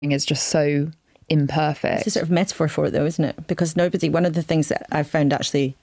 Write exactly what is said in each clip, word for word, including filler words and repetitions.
is just so imperfect. It's a sort of metaphor for it, though, isn't it? Because nobody, one of the things that I've found actually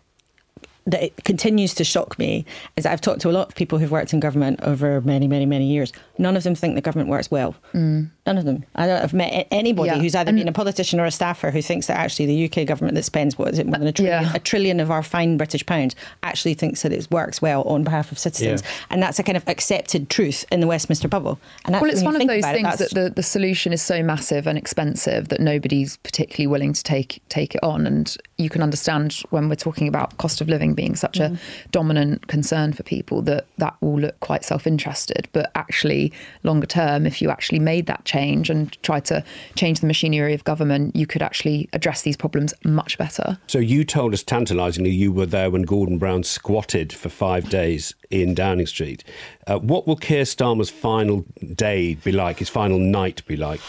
that it continues to shock me is that I've talked to a lot of people who've worked in government over many, many, many years. None of them think the government works well. Mm. None of them. I don't, I've met anybody yeah. who's either and been a politician or a staffer who thinks that actually the U K government that spends, what is it, more than a trillion, yeah. a trillion of our fine British pounds actually thinks that it works well on behalf of citizens. Yeah. And that's a kind of accepted truth in the Westminster bubble. And well, it's one of those things it, that the, the solution is so massive and expensive that nobody's particularly willing to take take it on. And you can understand when we're talking about cost of living being such mm. a dominant concern for people that that will look quite self-interested. But actually, longer term, if you actually made that change and tried to change the machinery of government, you could actually address these problems much better. So you told us tantalisingly you were there when Gordon Brown squatted for five days in Downing Street. Uh, what will Keir Starmer's final day be like, his final night be like?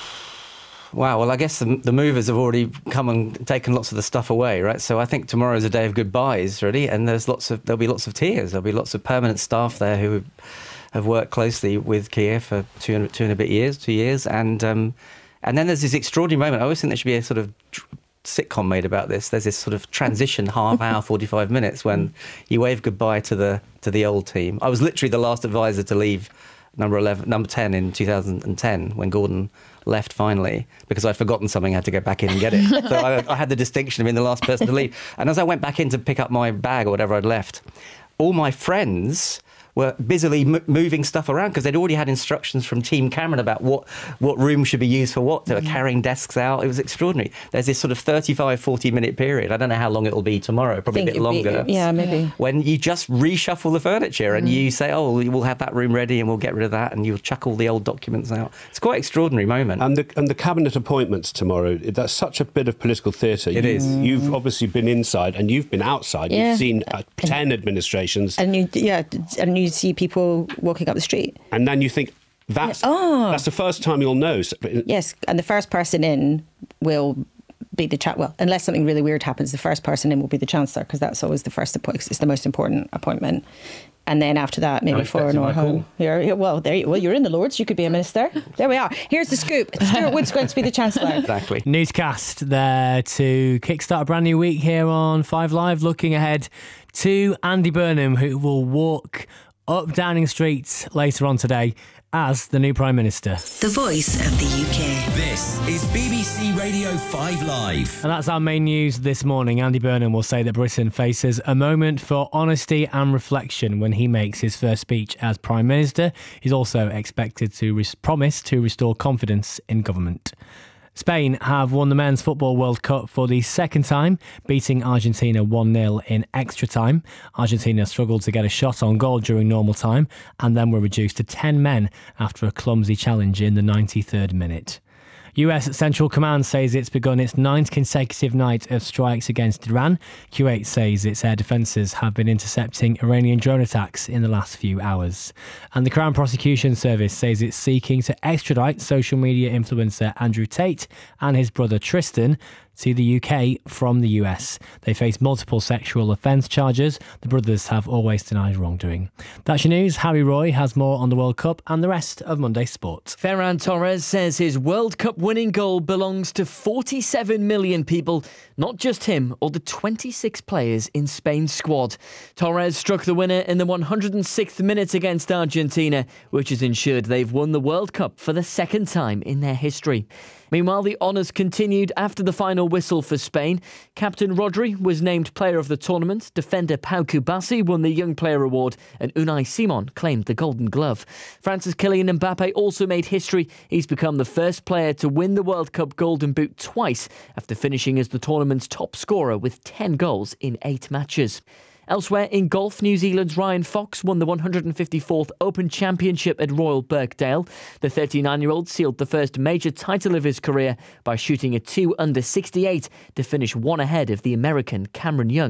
Wow, well, I guess the, the movers have already come and taken lots of the stuff away, right? So I think tomorrow is a day of goodbyes, really, and there's lots of there'll be lots of tears. There'll be lots of permanent staff there who have worked closely with Keir for two and, two and a bit years, two years, and um, and then there's this extraordinary moment. I always think there should be a sort of sitcom made about this. There's this sort of transition half hour, forty-five minutes when you wave goodbye to the to the old team. I was literally the last advisor to leave number eleven, number ten in two thousand ten when Gordon left finally, because I'd forgotten something, I had to go back in and get it. So I, I had the distinction of being the last person to leave. And as I went back in to pick up my bag or whatever I'd left, all my friends were busily m- moving stuff around because they'd already had instructions from Team Cameron about what, what room should be used for what. They were carrying desks out. It was extraordinary. There's this sort of thirty-five, forty minute period. I don't know how long it'll be tomorrow, probably a bit longer. Be, yeah, maybe. When you just reshuffle the furniture and mm. you say, oh, we'll have that room ready and we'll get rid of that, and you'll chuck all the old documents out. It's quite an extraordinary moment. And the, and the cabinet appointments tomorrow, that's such a bit of political theatre. It you, is. You've obviously been inside and you've been outside. Yeah. You've seen uh, ten administrations. And you, yeah, and you see people walking up the street. And then you think, that's, yeah. oh. that's the first time you'll know. Yes, and the first person in will be the cha- well, unless something really weird happens, the first person in will be the Chancellor, because that's always the first appointment. It's the most important appointment. And then after that, maybe foreign or home. You're, well, there you, well, you're in the Lords. You could be a minister. There we are. Here's the scoop. Stuart Wood's going to be the Chancellor. Exactly. Newscast there to kickstart a brand new week here on Five Live, looking ahead to Andy Burnham, who will walk up Downing Street later on today as the new Prime Minister. The voice of the U K. This is B B C Radio five Live. And that's our main news this morning. Andy Burnham will say that Britain faces a moment for honesty and reflection when he makes his first speech as Prime Minister. He's also expected to res- promise to restore confidence in government. Spain have won the Men's Football World Cup for the second time, beating Argentina one nil in extra time. Argentina struggled to get a shot on goal during normal time and then were reduced to ten men after a clumsy challenge in the ninety-third minute. U S Central Command says it's begun its ninth consecutive night of strikes against Iran. Kuwait says its air defences have been intercepting Iranian drone attacks in the last few hours. And the Crown Prosecution Service says it's seeking to extradite social media influencer Andrew Tate and his brother Tristan to the U K from the U S. They face multiple sexual offence charges. The brothers have always denied wrongdoing. That's your news. Harry Roy has more on the World Cup and the rest of Monday's sport. Ferran Torres says his World Cup winning goal belongs to forty-seven million people, not just him or the twenty-six players in Spain's squad. Torres struck the winner in the one hundred sixth minute against Argentina, which has ensured they've won the World Cup for the second time in their history. Meanwhile, the honours continued after the final whistle for Spain. Captain Rodri was named player of the tournament, defender Pau Kubasi won the Young Player Award, and Unai Simon claimed the Golden Glove. France's Kylian Mbappe also made history. He's become the first player to win the World Cup Golden Boot twice after finishing as the tournament's top scorer with ten goals in eight matches. Elsewhere in golf, New Zealand's Ryan Fox won the one hundred fifty-fourth Open Championship at Royal Birkdale. The thirty-nine-year-old sealed the first major title of his career by shooting a two under sixty-eight to finish one ahead of the American Cameron Young.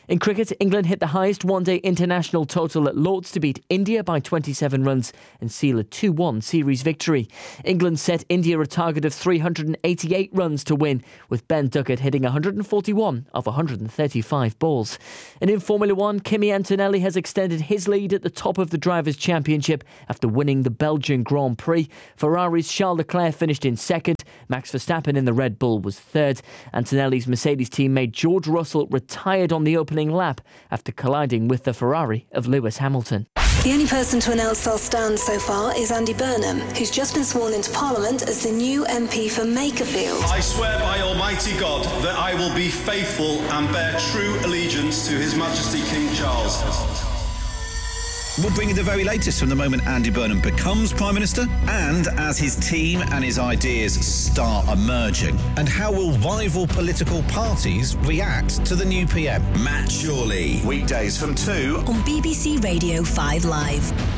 In cricket, England hit the highest one-day international total at Lord's to beat India by twenty-seven runs and seal a two one series victory. England set India a target of three hundred eighty-eight runs to win, with Ben Duckett hitting one hundred forty-one of one hundred thirty-five balls. And in Formula One, Kimi Antonelli has extended his lead at the top of the Drivers' Championship after winning the Belgian Grand Prix. Ferrari's Charles Leclerc finished in second. Max Verstappen in the Red Bull was third. Antonelli's Mercedes teammate George Russell retired on the opening lap after colliding with the Ferrari of Lewis Hamilton. The only person to announce they'll stand so far is Andy Burnham, who's just been sworn into Parliament as the new M P for Makerfield. I swear by Almighty God that I will be faithful and bear true allegiance to His Majesty King Charles. We'll bring you the very latest from the moment Andy Burnham becomes Prime Minister and as his team and his ideas start emerging. And how will rival political parties react to the new P M? Matt Shawley. Weekdays from two on B B C Radio five Live.